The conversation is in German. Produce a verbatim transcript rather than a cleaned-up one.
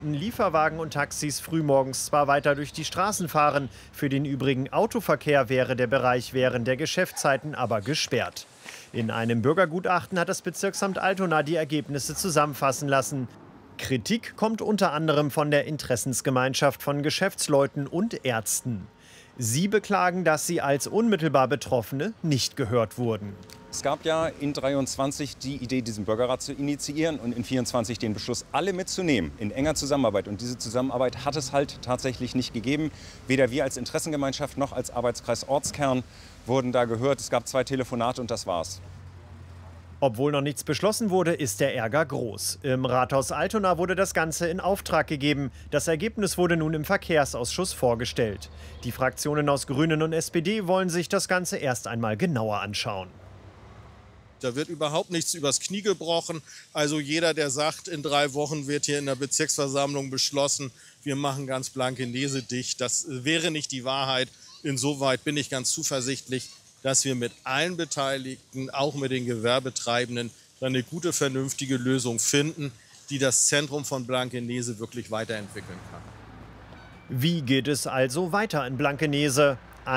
Lieferwagen und Taxis frühmorgens zwar weiter durch die Straßen fahren, für den übrigen Autoverkehr wäre der Bereich während der Geschäftszeiten aber gesperrt. In einem Bürgergutachten hat das Bezirksamt Altona die Ergebnisse zusammenfassen lassen. Kritik kommt unter anderem von der Interessensgemeinschaft von Geschäftsleuten und Ärzten. Sie beklagen, dass sie als unmittelbar Betroffene nicht gehört wurden. Es gab ja in dreiundzwanzig die Idee, diesen Bürgerrat zu initiieren und in vierundzwanzig den Beschluss, alle mitzunehmen in enger Zusammenarbeit. Und diese Zusammenarbeit hat es halt tatsächlich nicht gegeben. Weder wir als Interessengemeinschaft noch als Arbeitskreis Ortskern wurden da gehört. Es gab zwei Telefonate und das war's. Obwohl noch nichts beschlossen wurde, ist der Ärger groß. Im Rathaus Altona wurde das Ganze in Auftrag gegeben. Das Ergebnis wurde nun im Verkehrsausschuss vorgestellt. Die Fraktionen aus Grünen und S P D wollen sich das Ganze erst einmal genauer anschauen. Da wird überhaupt nichts übers Knie gebrochen. Also jeder, der sagt, in drei Wochen wird hier in der Bezirksversammlung beschlossen, wir machen ganz Blankenese dicht, das wäre nicht die Wahrheit. Insoweit bin ich ganz zuversichtlich, dass wir mit allen Beteiligten, auch mit den Gewerbetreibenden, eine gute, vernünftige Lösung finden, die das Zentrum von Blankenese wirklich weiterentwickeln kann. Wie geht es also weiter in Blankenese?